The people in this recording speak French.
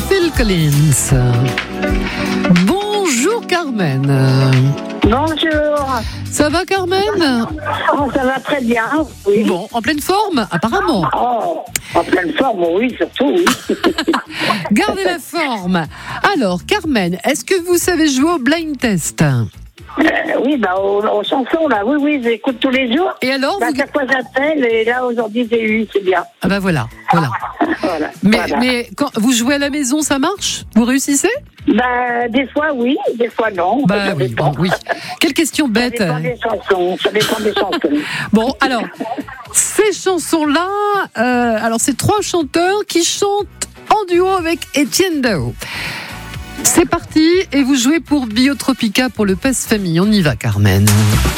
Phil Collins. Bonjour Carmen. Bonjour. Ça va Carmen? Oh, ça va très bien, oui. Bon, en pleine forme apparemment. Oh, en pleine forme, oui, surtout, oui. Gardez la forme. Alors Carmen, est-ce que vous savez jouer au blind test? Oui, aux chansons, là, oui, j'écoute tous les jours. Et alors À chaque fois j'appelle, et là, aujourd'hui, j'ai eu, c'est bien. Ah bah voilà. Voilà. Mais quand vous jouez à la maison, ça marche? Vous réussissez? Des fois, oui, des fois, non. Bah Ça oui, dépend. bon, oui. Quelle question bête. Ça dépend des chansons. Bon, alors, ces chansons-là, alors c'est 3 chanteurs qui chantent en duo avec Étienne Dao. C'est parti, et vous jouez pour Biotropica pour le PES Famille. On y va, Carmen.